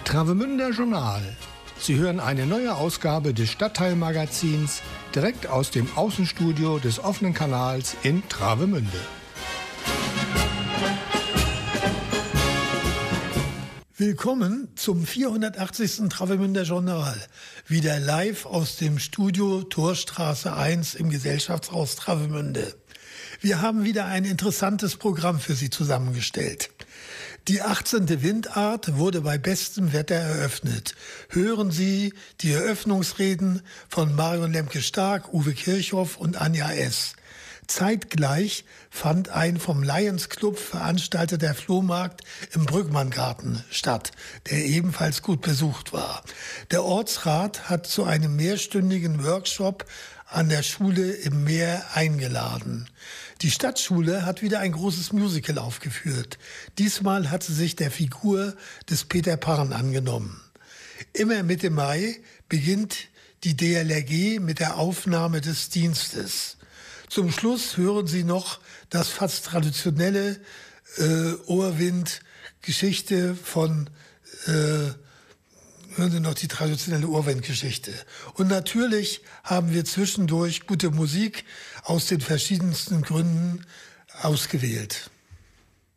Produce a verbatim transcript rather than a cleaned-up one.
Travemünder Journal. Sie hören eine neue Ausgabe des Stadtteilmagazins direkt aus dem Außenstudio des offenen Kanals in Travemünde. Willkommen zum vierhundertachtzigsten Travemünder Journal, wieder live aus dem Studio Torstraße eins im Gesellschaftshaus Travemünde. Wir haben wieder ein interessantes Programm für Sie zusammengestellt. Die achtzehnte Windart wurde bei bestem Wetter eröffnet. Hören Sie die Eröffnungsreden von Marion Lemke-Stark, Uwe Kirchhoff und Anja S. Zeitgleich fand ein vom Lions Club veranstalteter Flohmarkt im Brückmanngarten statt, der ebenfalls gut besucht war. Der Ortsrat hat zu einem mehrstündigen Workshop an der Schule im Meer eingeladen. Die Stadtschule hat wieder ein großes Musical aufgeführt. Diesmal hat sie sich der Figur des Peter Pan angenommen. Immer Mitte Mai beginnt die D L R G mit der Aufnahme des Dienstes. Zum Schluss hören Sie noch das fast traditionelle äh, Ohrwind-Geschichte von, äh, hören Sie noch die traditionelle Ohrwind-Geschichte. Und natürlich haben wir zwischendurch gute Musik aus den verschiedensten Gründen ausgewählt.